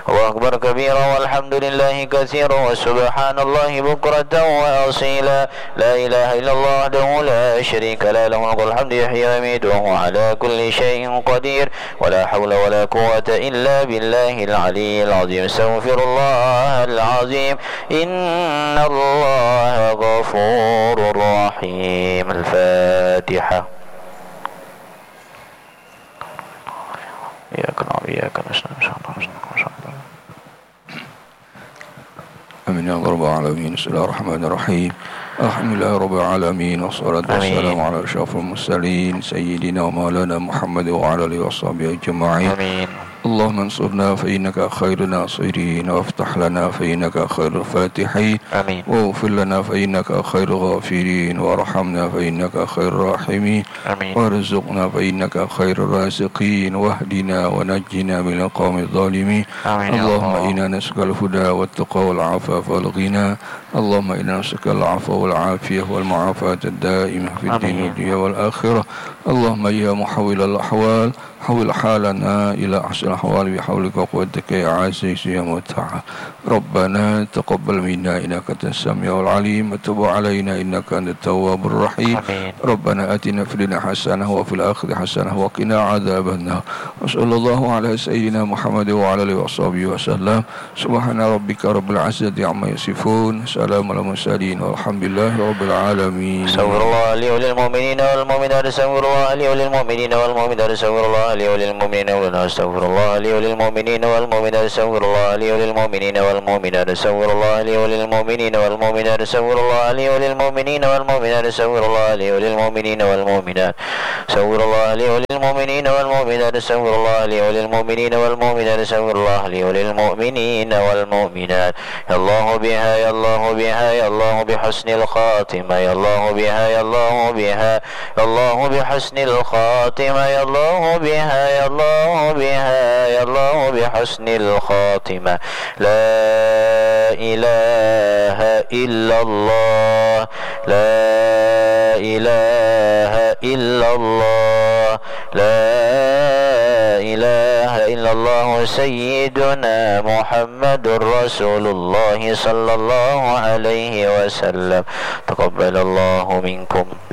الله أكبر كبيرا والحمد لله كثيرا وسبحان الله بكرة وأصيلا لا إله إلا الله وحده لا شريك له له الملك والحمد يحيي ويميت وهو على كل شيء قدير ولا حول ولا قوة إلا بالله العلي العظيم استغفر الله العظيم إن الله غفور رحيم. الفاتحة. إياك نعبد وإياك نستعين آمين يا رب العالمين. بسم الله الرحمن الرحيم. الحمد لله رب العالمين والصلاة والسلام على أشرف المرسلين سيدنا ومولانا محمد وعلى آله وصحبه أجمعين. آمين. اللهم انصرنا فإنك خير الناصرين وافتح لنا فإنك خير الفاتحين. آمين. واغفر لنا فإنك خير الغافرين وارحمنا فإنك خير الراحمين. آمين. وارزقنا فإنك خير الرازقين واهدنا ونجنا من القوم الظالمين. آمين. اللهم إنا نسألك الهدى والتقى والعفاف والغنى. اللهم إنا نسألك العفو والعافية والمعافاة الدائمة في الدين والدنيا والآخرة. اللهم يا محول الأحوال حول حالنا إلى أحسن الأحوال بحولك وقوتك يا عزيز يا متعال. ربنا تقبل منا إنك أنت السميع العليم وتب علينا إنك أنت التواب الرحيم. آمين. ربنا آتنا في الدنيا حسنة وفي الآخرة حسنة وقنا عذاب النار. وصلى الله على سيدنا محمد وعلى آله وصحبه وسلم. سبحان ربك رب العزة عما يصفون سلام على المرسلين والحمد لله رب العالمين. استغفر الله لي وللمؤمنين والمؤمنات استغفر الله لي وللمؤمنين والمؤمنات استغفر الله لي وللمؤمنين استغفر الله لي وللمؤمنين والمؤمنات استغفر الله لي وللمؤمنين والمؤمنات استغفر الله لي وللمؤمنين والمؤمنات استغفر الله لي وللمؤمنين والمؤمنات استغفر الله لي وللمؤمنين والمؤمنات استغفر الله لي وللمؤمنين والمؤمنات استغفر الله لي وللمؤمنين والمؤمنات استغفر الله لي وللمؤمنين والمؤمنات. يا الله بها يا الله بها يا الله بحسن الخاتمة يا الله بها يا الله بها يا الله بحسن الخاتمة يا الله بها يا الله بها يا الله بحسن الخاتمة. لا إله إلا الله لا إله إلا الله لا إله إلا الله سيدنا محمد رسول الله صلى الله عليه وسلم. تقبل الله منكم.